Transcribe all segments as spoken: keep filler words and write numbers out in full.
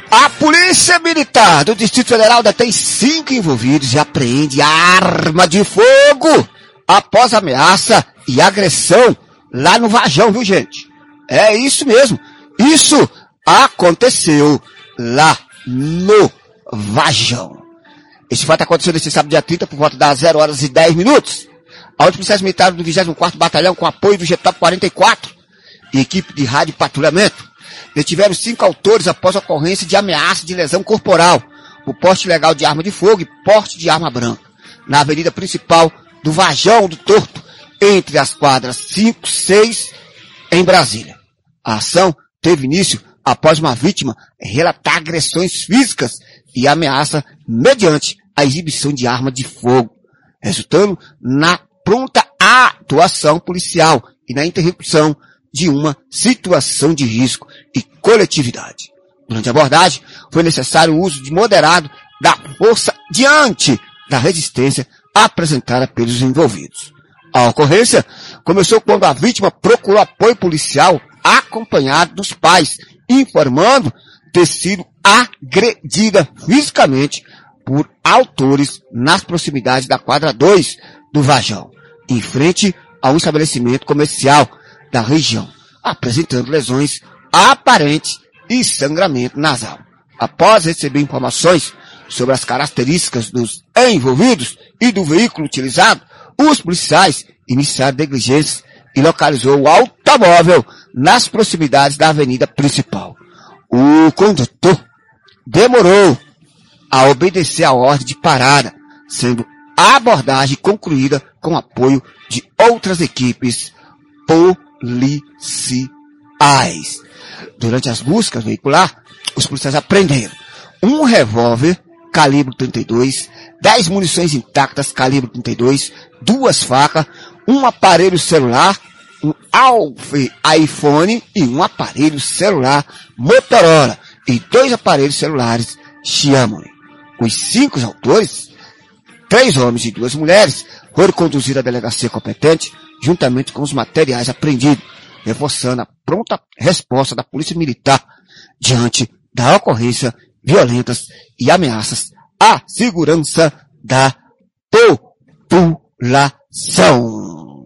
A Polícia Militar do Distrito Federal detém cinco envolvidos e apreende arma de fogo após ameaça e agressão lá no Vajão, viu, gente? É isso mesmo. Isso aconteceu lá no Vajão. Esse fato aconteceu nesse sábado, dia trinta, por volta das zero horas e dez minutos. A policiais militares do vigésimo quarto Batalhão, com apoio do G T O P quarenta e quatro e equipe de rádio e patrulhamento, detiveram cinco autores após a ocorrência de ameaça de lesão corporal, por porte ilegal de arma de fogo e porte de arma branca, na avenida principal do Vajão do Torto, entre as quadras cinco e seis, em Brasília. A ação teve início após uma vítima relatar agressões físicas e ameaça mediante a exibição de arma de fogo, resultando na pronta atuação policial e na interrupção de uma situação de risco e coletividade. Durante a abordagem, foi necessário o uso de moderado da força diante da resistência apresentada pelos envolvidos. A ocorrência começou quando a vítima procurou apoio policial acompanhado dos pais, informando ter sido agredida fisicamente por autores nas proximidades da quadra dois do Vajão, em frente a um estabelecimento comercial da região, apresentando lesões aparentes e sangramento nasal. Após receber informações sobre as características dos envolvidos e do veículo utilizado, os policiais iniciaram diligências e localizou o automóvel nas proximidades da avenida principal. O condutor demorou a obedecer a ordem de parada, sendo a abordagem concluída com apoio de outras equipes policiais. Durante as buscas veicular, os policiais apreenderam um revólver calibre trinta e dois, dez munições intactas calibre trinta e dois, duas facas, um aparelho celular, um iPhone e um aparelho celular Motorola e dois aparelhos celulares Xiaomi. Os cinco autores, três homens e duas mulheres, foram conduzidos à delegacia competente juntamente com os materiais apreendidos, reforçando a pronta resposta da Polícia Militar diante da ocorrência violentas e ameaças à segurança da população.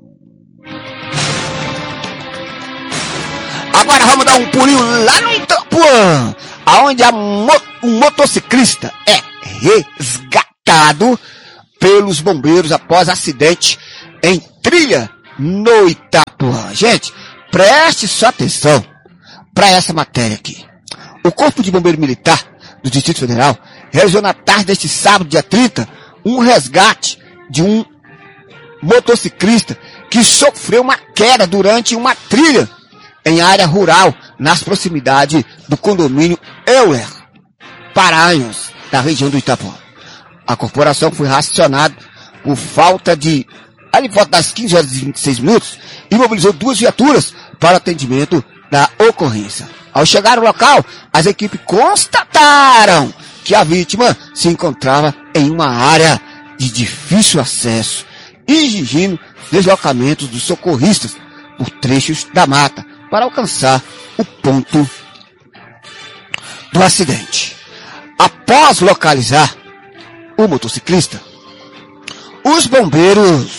Agora vamos dar um pulinho lá no Itapuã, aonde a mo um motociclista é resgatado pelos bombeiros após acidente em trilha no Itapuã. Gente, preste sua atenção para essa matéria aqui. O Corpo de Bombeiro Militar do Distrito Federal realizou na tarde deste sábado, dia trinta, um resgate de um motociclista que sofreu uma queda durante uma trilha em área rural, nas proximidades do condomínio Euler, Paranhos, da região do Itapuã. A corporação foi racionada por falta de, ali por volta das quinze horas e vinte e seis minutos, e mobilizou duas viaturas para atendimento da ocorrência. Ao chegar ao local, as equipes constataram que a vítima se encontrava em uma área de difícil acesso, exigindo deslocamentos dos socorristas por trechos da mata para alcançar o ponto do acidente. Após localizar o motociclista, os bombeiros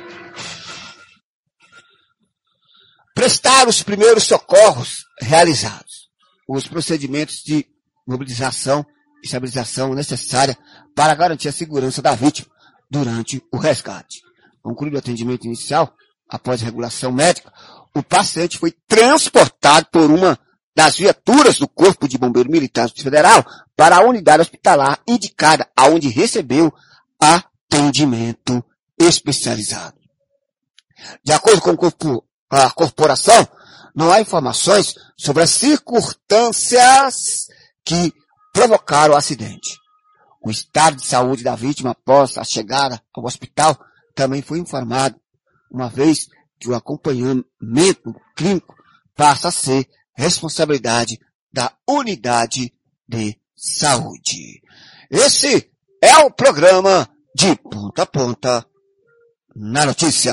prestaram os primeiros socorros realizados, os procedimentos de mobilização e estabilização necessária para garantir a segurança da vítima durante o resgate. Concluído o atendimento inicial, após regulação médica, o paciente foi transportado por uma das viaturas do Corpo de Bombeiro Militar do Federal para a unidade hospitalar indicada, aonde recebeu atendimento especializado. De acordo com o corpo, a corporação, não há informações sobre as circunstâncias que provocaram o acidente. O estado de saúde da vítima após a chegada ao hospital também foi informado, uma vez que o acompanhamento clínico passa a ser responsabilidade da unidade de saúde. Esse é o programa de ponta a ponta na notícia.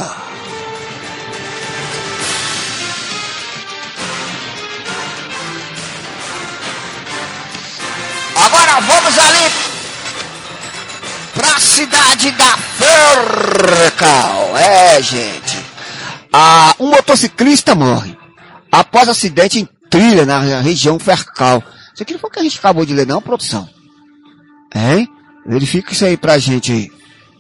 Agora vamos ali pra cidade da Fercal. É, gente. Ah, um motociclista morre após acidente em trilha na região Fercal. Isso aqui não foi o que a gente acabou de ler, não, produção? Hein? Verifica isso aí pra gente aí.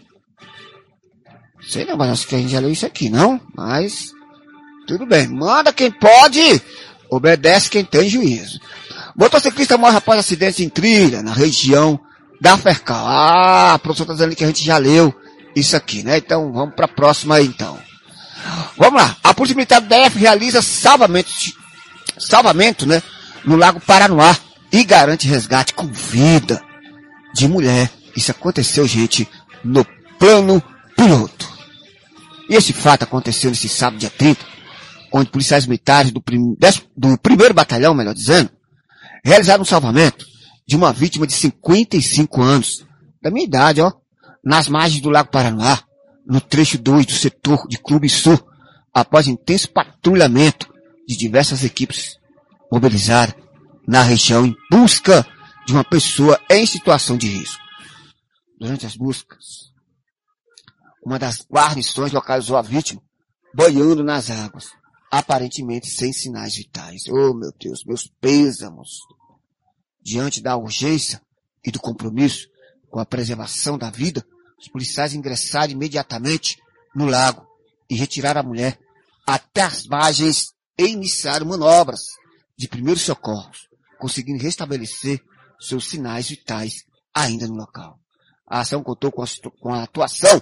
Sei não, mas acho que a gente já leu isso aqui, não? Mas, tudo bem. Manda quem pode, obedece quem tem juízo. Motociclista morre após acidente em trilha na região da Fercal. Ah, a produção tá dizendo que a gente já leu isso aqui, né? Então, vamos pra próxima aí, então. Vamos lá. A Polícia Militar do D F realiza salvamento, salvamento, né? No Lago Paranoá e garante resgate com vida de mulher. Isso aconteceu, gente, no plano piloto. E esse fato aconteceu nesse sábado, dia trinta, onde policiais militares do, prim, do primeiro batalhão, melhor dizendo, realizaram um salvamento de uma vítima de cinquenta e cinco anos, da minha idade, ó, nas margens do Lago Paranoá, no trecho dois do setor de Clube Sul, após intenso patrulhamento de diversas equipes mobilizadas na região em busca de uma pessoa em situação de risco. Durante as buscas, uma das guarnições localizou a vítima boiando nas águas, aparentemente sem sinais vitais. Oh, meu Deus, meus pêsamos! Diante da urgência e do compromisso com a preservação da vida, os policiais ingressaram imediatamente no lago e retiraram a mulher até as margens e iniciaram manobras de primeiros socorros, conseguindo restabelecer seus sinais vitais ainda no local. A ação contou com a, com a atuação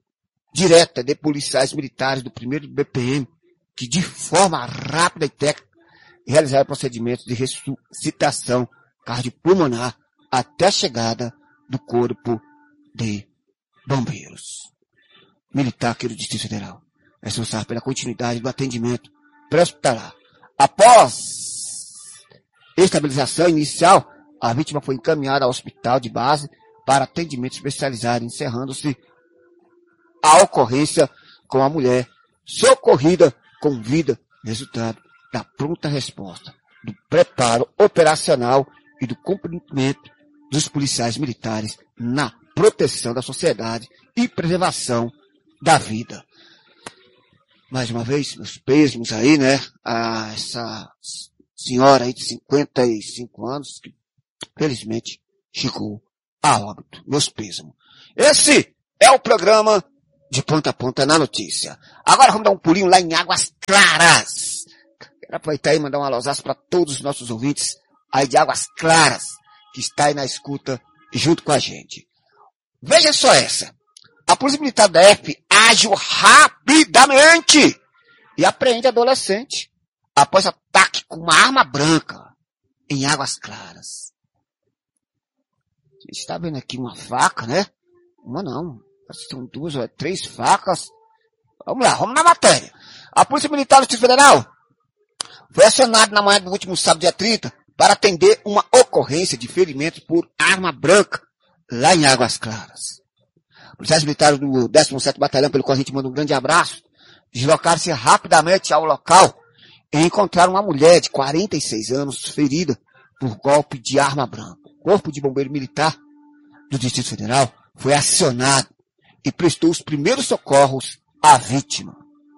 direta de policiais militares do primeiro B P M, que de forma rápida e técnica realizaram procedimentos de ressuscitação cardiopulmonar até a chegada do corpo de bombeiros. Militar aqui do Distrito Federal, responsável pela continuidade do atendimento pré-hospitalar. Após estabilização inicial, a vítima foi encaminhada ao hospital de base para atendimento especializado, encerrando-se a ocorrência com a mulher socorrida com vida, resultado da pronta resposta, do preparo operacional e do cumprimento dos policiais militares na proteção da sociedade e preservação da vida. Mais uma vez, meus pêsames aí, né, a essa senhora aí de cinquenta e cinco anos, que felizmente chegou a óbito. Meus pêsames. Esse é o programa de ponta a ponta na notícia. Agora vamos dar um pulinho lá em Águas Claras. Quero aproveitar aí e mandar um alôzaço para todos os nossos ouvintes aí de Águas Claras, que está aí na escuta junto com a gente. Veja só essa. A Polícia Militar da F agiu rapidamente e apreende adolescente após ataque com uma arma branca em Águas Claras. A gente está vendo aqui uma faca, né? Uma não. São duas ou três facas. Vamos lá, vamos na matéria. A Polícia Militar do Distrito Federal foi acionada na manhã do último sábado, dia trinta, para atender uma ocorrência de ferimento por arma branca lá em Águas Claras. Policiais militares do décimo sétimo Batalhão, pelo qual a gente manda um grande abraço, deslocaram-se rapidamente ao local e encontraram uma mulher de quarenta e seis anos ferida por golpe de arma branca. O Corpo de Bombeiro Militar do Distrito Federal foi acionado e prestou os primeiros socorros à vítima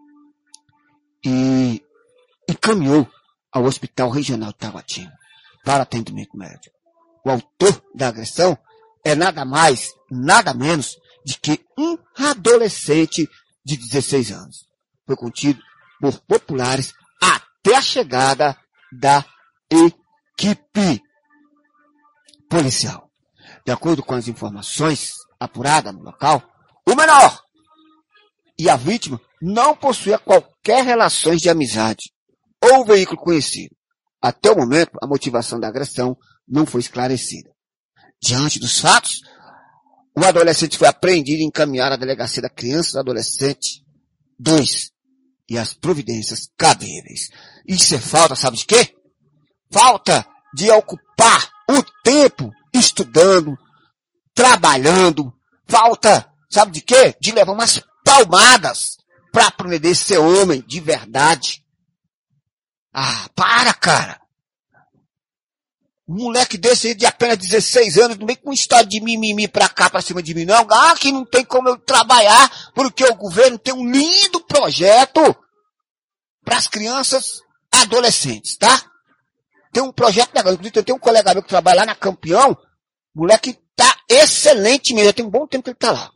e encaminhou ao Hospital Regional de Taguatinga para atendimento médico. O autor da agressão é nada mais, nada menos de que um adolescente de dezesseis anos. Foi contido por populares até a chegada da equipe policial. De acordo com as informações apuradas no local, o menor e a vítima não possuíam qualquer relações de amizade ou veículo conhecido. Até o momento, a motivação da agressão não foi esclarecida. Diante dos fatos, o adolescente foi apreendido e encaminhado à Delegacia da Criança e do Adolescente dois e as providências cabíveis. Isso é falta, sabe de quê? Falta de ocupar o tempo estudando, trabalhando. Falta, sabe de quê? De levar umas palmadas para aprender a ser homem de verdade. Ah, para, cara. Um moleque desse aí de apenas dezesseis anos, não vem com história de mimimi pra cá, pra cima de mim, não. Ah, que não tem como eu trabalhar, porque o governo tem um lindo projeto para as crianças adolescentes, tá? Tem um projeto legal. Inclusive, eu tenho um colega meu que trabalha lá na Campeão, moleque tá excelente mesmo. Já tem um bom tempo que ele tá lá.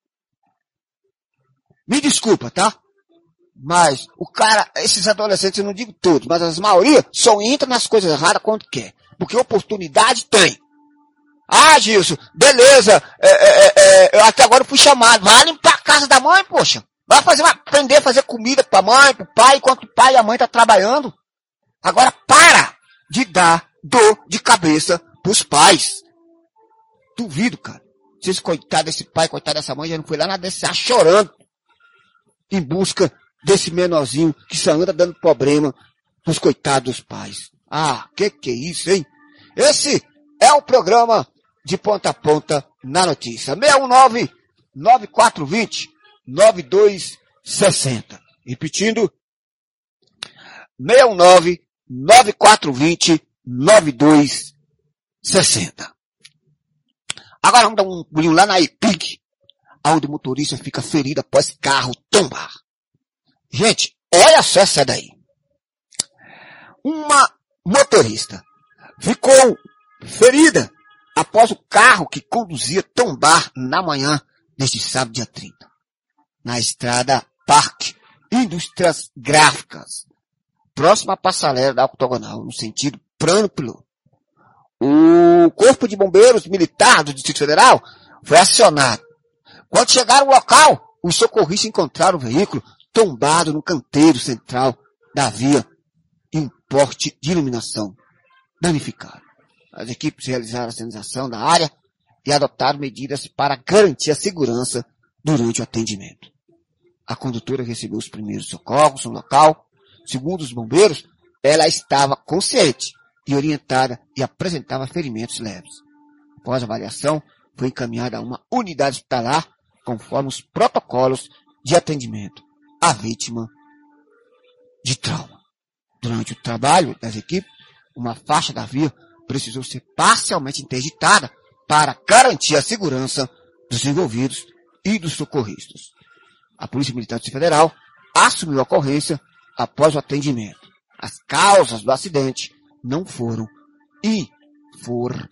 Me desculpa, tá? Mas o cara, esses adolescentes, eu não digo todos, mas as maioria só entra nas coisas erradas quando quer. Porque oportunidade tem. Ah, Gilson, beleza, é, é, é, eu até agora fui chamado. Vai limpar a casa da mãe, poxa. Vai fazer uma, aprender a fazer comida pra mãe, pro pai, enquanto o pai e a mãe tá trabalhando. Agora para de dar dor de cabeça pros pais. Duvido, cara. Se esse coitado desse pai, coitado dessa mãe, já não foi lá na D C A chorando em busca desse menorzinho que só anda dando problema pros coitados dos pais. Ah, que que é isso, hein? Esse é o programa de ponta a ponta na notícia. seis um nove, nove quatro dois zero, nove dois seis zero. Repetindo. seis um nove, nove quatro dois zero, nove dois seis zero. Agora vamos dar um pulinho lá na E P I G, onde o motorista fica ferido após carro tombar. Gente, olha só essa daí. Uma motorista ficou ferida após o carro que conduzia tombar na manhã deste sábado, dia trinta, na estrada Parque Indústrias Gráficas, próxima à passarela da octogonal, no sentido plano-piloto. O Corpo de Bombeiros Militar do Distrito Federal foi acionado. Quando chegaram ao local, os socorristas encontraram o veículo tombado no canteiro central da via e um poste de iluminação danificado. As equipes realizaram a sinalização da área e adotaram medidas para garantir a segurança durante o atendimento. A condutora recebeu os primeiros socorros no local. Segundo os bombeiros, ela estava consciente e orientada e apresentava ferimentos leves. Após a avaliação, foi encaminhada a uma unidade hospitalar conforme os protocolos de atendimento à vítima de trauma. Durante o trabalho das equipes, uma faixa da via precisou ser parcialmente interditada para garantir a segurança dos envolvidos e dos socorristas. A Polícia Militar do Distrito Federal assumiu a ocorrência após o atendimento. As causas do acidente não foram informados.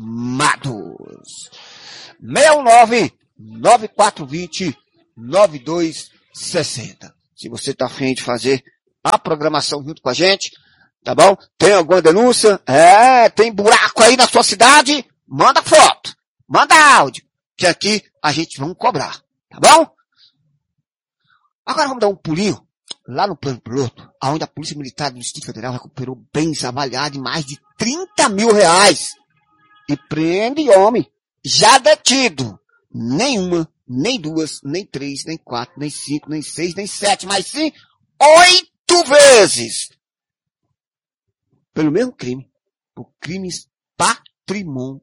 seis um nove, nove quatro dois zero, nove dois seis zero. Se você está afim de fazer a programação junto com a gente, tá bom? Tem alguma denúncia? É, tem buraco aí na sua cidade? Manda foto, manda áudio, que aqui a gente vai cobrar, tá bom? Agora vamos dar um pulinho lá no plano piloto, onde a Polícia Militar do Distrito Federal recuperou bens avaliados em mais de trinta mil reais e prende homem já detido. Nenhuma, nem duas, nem três, nem quatro, nem cinco, nem seis, nem sete, mas sim oito vezes pelo mesmo crime, por crimes patrimoniais.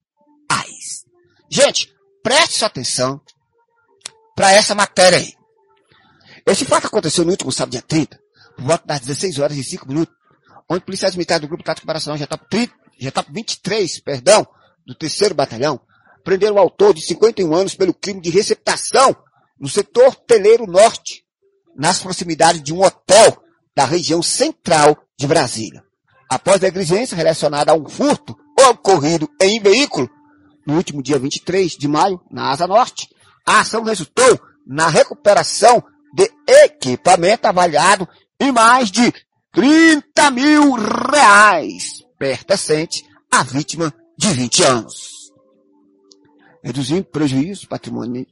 Gente, preste sua atenção para essa matéria aí. Esse fato aconteceu no último sábado, dia trinta, por volta das dezesseis horas e cinco minutos, onde policiais militares do Grupo Tático Operacional G T O P, G T O P vinte e três, perdão, do terceiro Batalhão, prenderam o autor de cinquenta e um anos pelo crime de receptação no setor hoteleiro norte, nas proximidades de um hotel da região central de Brasília. Após a negligência relacionada a um furto ocorrido em veículo, no último dia vinte e três de maio, na Asa Norte, a ação resultou na recuperação de equipamento avaliado em mais de trinta mil reais, pertencente à vítima de vinte anos. Reduzindo prejuízos patrimoniais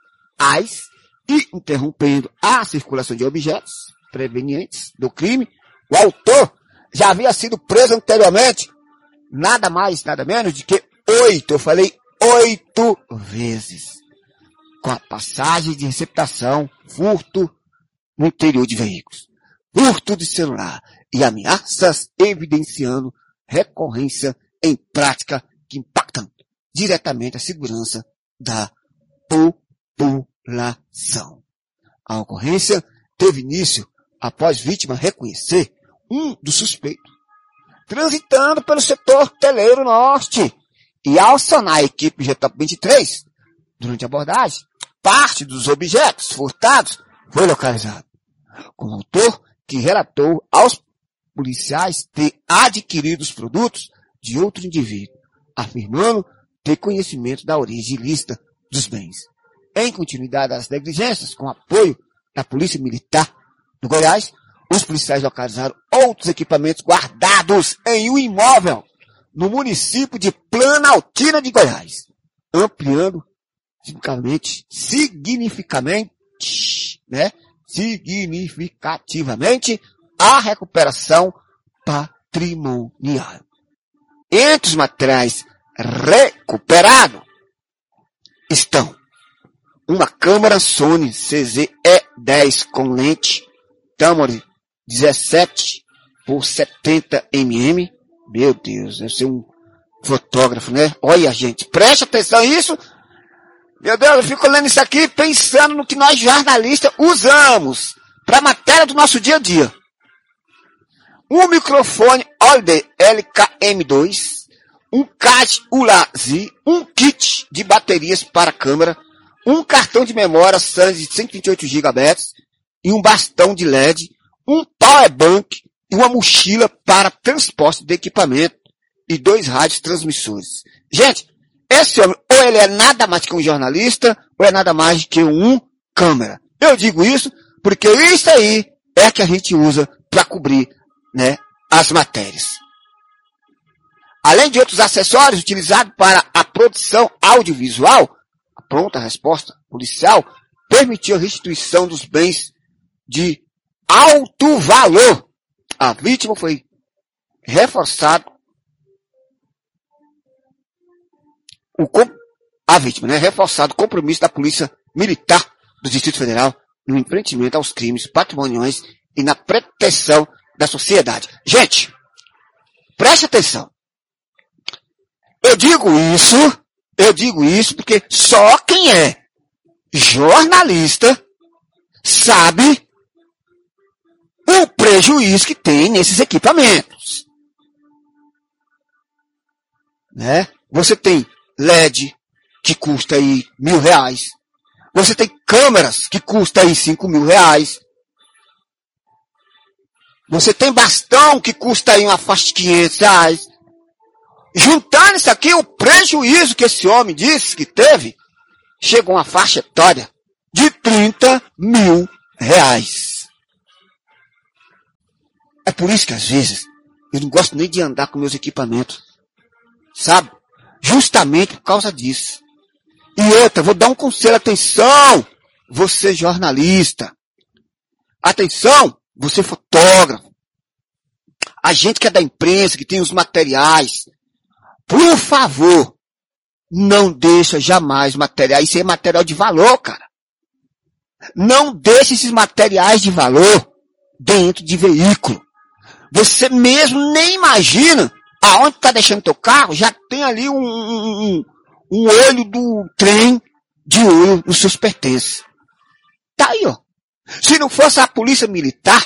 e interrompendo a circulação de objetos prevenientes do crime, o autor já havia sido preso anteriormente, nada mais, nada menos de que oito, eu falei oito vezes, com a passagem de receptação, furto no interior de veículos, furto de celular e ameaças, evidenciando recorrência em prática que impactam diretamente a segurança da população. A ocorrência teve início após vítima reconhecer um dos suspeitos transitando pelo setor hoteleiro norte. E ao acionar a equipe G Top vinte e três, durante a abordagem, parte dos objetos furtados foi localizado, com o autor que relatou aos policiais ter adquirido os produtos de outro indivíduo, afirmando ter conhecimento da origem ilícita dos bens. Em continuidade às negligências, com apoio da Polícia Militar do Goiás, os policiais localizaram outros equipamentos guardados em um imóvel no município de Planaltina de Goiás, ampliando significativamente, significativamente, né, significativamente a recuperação patrimonial. Entre os materiais recuperados estão uma câmera Sony C Z E dez com lente Tamron dezessete por setenta milímetros. Meu Deus, deve ser um fotógrafo, né? Olha, gente, preste atenção a isso. Meu Deus, eu fico lendo isso aqui pensando no que nós jornalistas usamos para a matéria do nosso dia a dia. Um microfone Holiday L K M dois, um C A D U L A Z, um kit de baterias para câmera, um cartão de memória SAN de cento e vinte e oito gigabytes e um bastão de L E D, um power bank e uma mochila para transporte de equipamento e dois rádios transmissores. Gente, esse homem, ou ele é nada mais que um jornalista, ou é nada mais que um câmera. Eu digo isso porque isso aí é que a gente usa para cobrir, né, as matérias. Além de outros acessórios utilizados para a produção audiovisual, a pronta resposta policial permitiu a restituição dos bens de alto valor. A vítima foi reforçado o a vítima, né, reforçado o compromisso da Polícia Militar do Distrito Federal no enfrentamento aos crimes patrimoniais e na proteção da sociedade. Gente, preste atenção. Eu digo isso, eu digo isso porque só quem é jornalista sabe o prejuízo que tem nesses equipamentos. Né? Você tem L E D que custa aí mil reais. Você tem câmeras que custam aí cinco mil reais. Você tem bastão que custa aí uma faixa de quinhentos reais. Juntando isso aqui, o prejuízo que esse homem disse que teve, chega a uma faixa etária de trinta mil reais. É por isso que às vezes eu não gosto nem de andar com meus equipamentos. Sabe? Justamente por causa disso. E outra, vou dar um conselho, atenção, você jornalista. Atenção, você fotógrafo. A gente que é da imprensa, que tem os materiais. Por favor, não deixa jamais materiais. Isso é material de valor, cara. Não deixe esses materiais de valor dentro de veículo. Você mesmo nem imagina aonde está deixando teu carro, já tem ali um, um, um olho do trem de olho nos seus pertences. Tá aí, ó. Se não fosse a polícia militar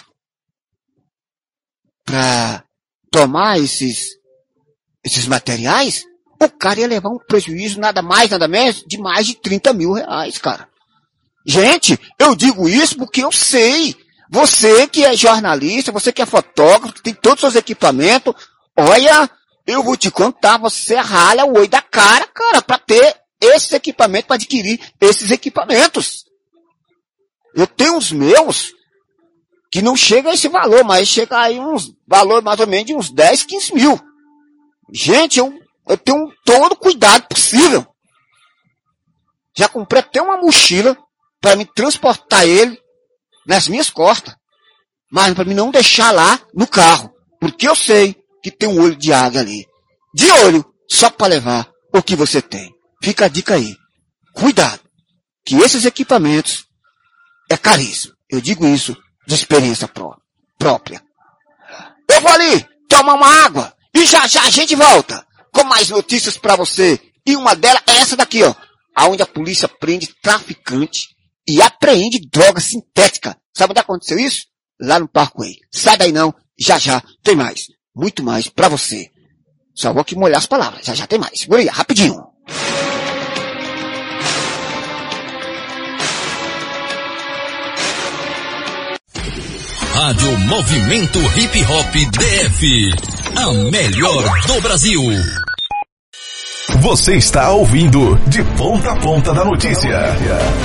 para tomar esses, esses materiais, o cara ia levar um prejuízo nada mais, nada menos de mais de trinta mil reais, cara. Gente, eu digo isso porque eu sei. Você que é jornalista, você que é fotógrafo, que tem todos os seus equipamentos, olha, eu vou te contar, você ralha o olho da cara, cara, para ter esses equipamentos, para adquirir esses equipamentos. Eu tenho os meus, que não chega a esse valor, mas chega aí uns valor mais ou menos de uns dez, quinze mil. Gente, eu, eu tenho todo o cuidado possível. Já comprei até uma mochila para me transportar ele nas minhas costas, mas para mim não deixar lá no carro, porque eu sei que tem um olho de águia ali. De olho, só para levar o que você tem. Fica a dica aí. Cuidado, que esses equipamentos é caríssimo. Eu digo isso de experiência pró- própria. Eu vou ali tomar uma água e já já a gente volta com mais notícias para você. E uma delas é essa daqui, ó, aonde a polícia prende traficante e apreende droga sintética. Sabe onde aconteceu isso? Lá no Parkway. Sai daí não, já já tem mais. muito mais pra você. Só vou aqui molhar as palavras, já já tem mais. Segura aí, rapidinho. Rádio Movimento Hip Hop D F, a melhor do Brasil. Você está ouvindo De Ponta a Ponta da Notícia.